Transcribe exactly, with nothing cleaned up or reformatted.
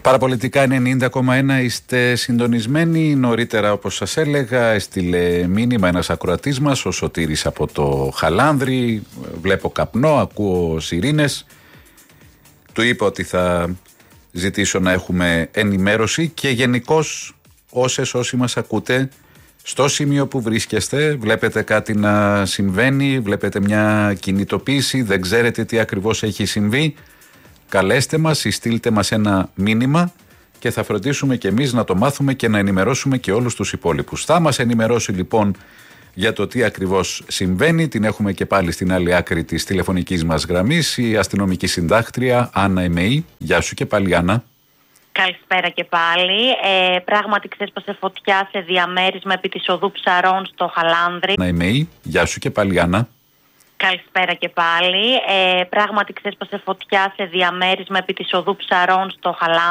Παραπολιτικά ενενήντα κόμμα ένα είστε συντονισμένοι. Νωρίτερα, όπως σας έλεγα, έστειλε μήνυμα ένας ακροατής μας, ο Σωτήρης από το Χαλάνδρη. Βλέπω καπνό, ακούω σιρήνες. Του είπα ότι θα ζητήσω να έχουμε ενημέρωση και γενικώς όσες όσοι μας ακούτε, στο σημείο που βρίσκεστε, βλέπετε κάτι να συμβαίνει, βλέπετε μια κινητοποίηση, δεν ξέρετε τι ακριβώς έχει συμβεί, καλέστε μας ή στείλτε μας ένα μήνυμα και θα φροντίσουμε και εμείς να το μάθουμε και να ενημερώσουμε και όλους τους υπόλοιπους. Θα μας ενημερώσει λοιπόν για το τι ακριβώς συμβαίνει. Την έχουμε και πάλι στην άλλη άκρη της τηλεφωνικής μας γραμμής η αστυνομική συντάκτρια Άννα Εμεή. Γεια σου και πάλι, Άννα. Καλησπέρα και πάλι. Ε, πράγματι ξέσπασε φωτιά σε διαμέρισμα επί της οδού Ψαρών στο Χαλάνδρη. Άννα Εμεή. Γεια σου και πάλι, Άννα. Καλησπέρα και πάλι. Ε, πράγματι ξέσπασε φωτιά σε διαμέρισμα επί της οδού Ψαρών στο Χαλάνδρη.